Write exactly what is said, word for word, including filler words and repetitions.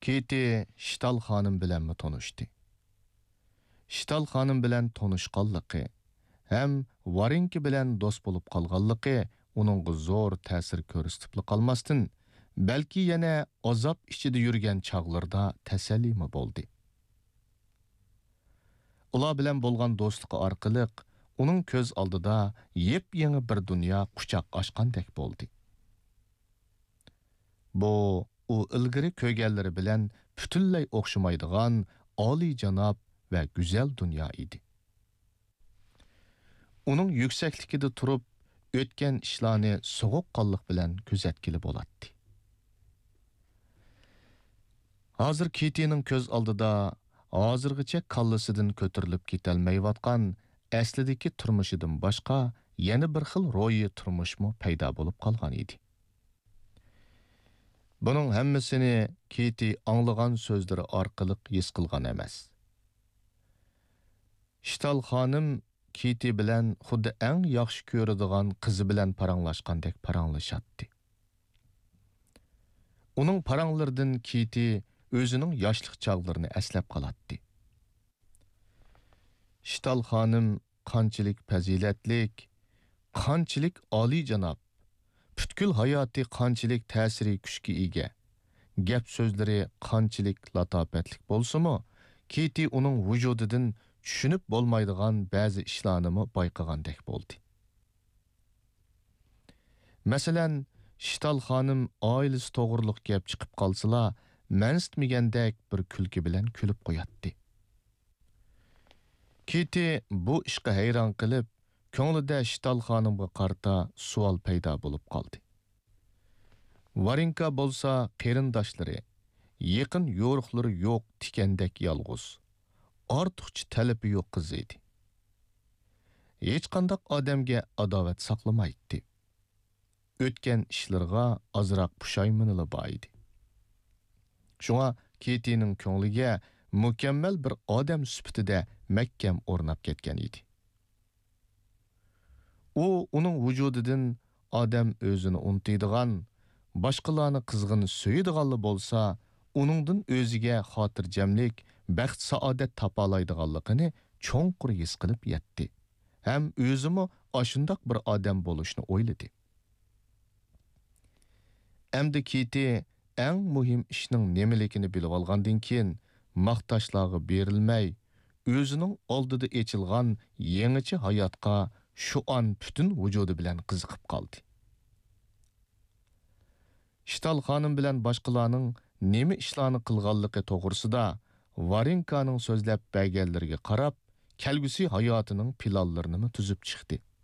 Keti Şital xanım bilenmi tonuşdu. Şital xanım bilen tonuşqanlıqı, hem Varinki bilen dost bolup qalğanlıqı onunğa zor ta'sir ko'rsatibli qalmasdin, balki yana azap ichida yurgan chaqlarda tasallimi bo'ldi. Ular bilan bo'lgan do'stligi orqali uning ko'z oldida yep-yangi bir dunyo quchoq ochgandek bo'ldi. Bu u ilgari ko'rganlari bilan butunlay o'xshamaydigan oliy janob va go'zal dunyo edi. Uning yuksakligida turib o'tgan ishlarni sovuqqonlik bilan kuzatkili bo'ladi. Hozir Ketining ko'z oldida hozirgacha kallasidan ko'tarilib ketolmayotgan aslidagi turmushidan boshqa yana bir xil ro'yi turmushmi paydo bo'lib qolgan edi. Buning hammasini Keti anglagan so'zlari orqali his qilgan emas. Şital xonim Keti bilan xuddi eng yaxshi ko'radigan qizi bilan paranglashgandek paranglashatdi. Uning paranglaridan Keti o'zining yoshlik chog'larini eslab qolatdi. Şital xonim qanchalik fazilatlik, qanchalik oliyjanob, butkul hayoti qanchalik ta'siri kuchga ega, gap so'zlari qanchalik latofatlik bo'lsa-mu, Keti uning vujudidan tushunib bo'lmaydigan ba'zi ishlarni bayqagandek bo'ldi. Masalan, Şital xonim oilasi to'g'riliq gap chiqib qolsalar, mansitmagandek bir kulki bilan kulib qo'yatdi. Keti bu ishga hayron qilib, ko'nglida Şital xonimga qarata savol paydo bo'lib qoldi. Varinka bo'lsa qarindoshlari, yaqin yo'riqlari yo'q tikandek yolg'iz, ortiqcha talabi yo'q qiz edi. Hech qanday odamga adovat saqlamaydi. O'tgan ishlarga ozroq pushaymonili bor edi. Shunga Ketining ko'ngliga mukammal bir odam sifatida mahkam o'rnab ketgan edi. U uning vujudidan odam o'zini unutadigan, boshqalarni qizg'in so'yadiganli bo'lsa, uningdan o'ziga xotirjamlik, baxt saodat topalaydiganligini cho'nqur his qilib yetdi. Ham o'zimi ashundoq bir odam bo'lishni o'yladi. Endi Keti eng muhim ishning nimaligini bilib olgandan keyin maqtashlarga berilmay, o'zining oldida echilgan yangicha hayotga shu an butun vujudi bilan qiziqib qoldi. Şital xonim bilan boshqalarning nima ishlarni qilganligi to'g'risida Varinkaning so'zlab berganlariga qarab, kelgusi hayotining planlarini tuzib chiqdi.